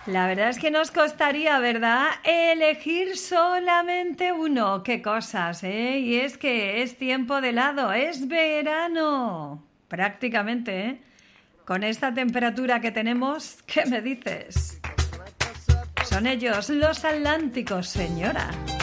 La verdad es que nos costaría, ¿verdad?, elegir solamente uno. Qué cosas, ¿eh? Y es que es tiempo de helado, es verano. Prácticamente, ¿eh? Con esta temperatura que tenemos, ¿qué me dices? Son ellos, los Atlánticos, señora.